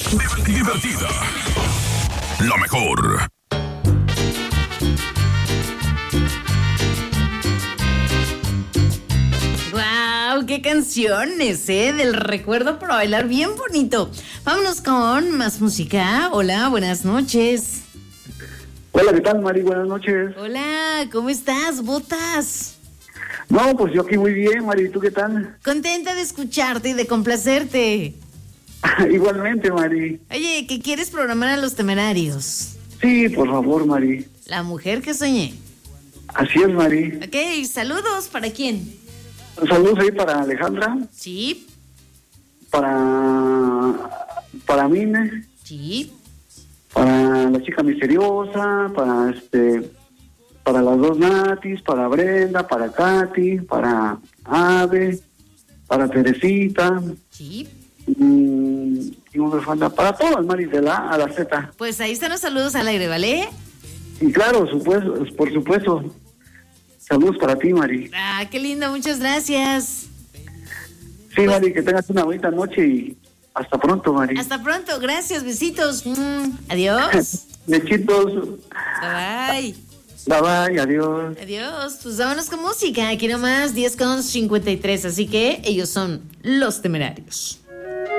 Divertida. La mejor. ¡Wow! ¡Qué canciones, del recuerdo para bailar bien bonito! Vámonos con más música. Hola, buenas noches. Hola, ¿qué tal, Mari? Buenas noches. Hola, ¿cómo estás, Botas? No, pues yo aquí muy bien, Mari. ¿Tú qué tal? Contenta de escucharte y de complacerte. Igualmente, Mari. Oye, ¿qué quieres programar a Los Temerarios? Sí, por favor, Mari. La mujer que soñé. Así es, Mari. Ok, saludos. ¿Para quién? Saludos ahí para Alejandra, Sí, para Mine, sí. para la chica misteriosa, para las dos Natis, para Brenda, para Katy, para Ave, para Teresita. Sí. Y una falta para todas, Mari, de la A a la Z. Pues ahí están los saludos al aire, ¿vale? Y claro, por supuesto. Saludos para ti, Mari. Ah, qué lindo, muchas gracias. Sí, Mari, que tengas una bonita noche y hasta pronto, Mari. Hasta pronto, gracias, besitos. Adiós. Bechitos. Bye bye. Bye bye, adiós. Adiós. Pues vámonos con música. Aquí nomás 10:53. Así que ellos son Los Temerarios.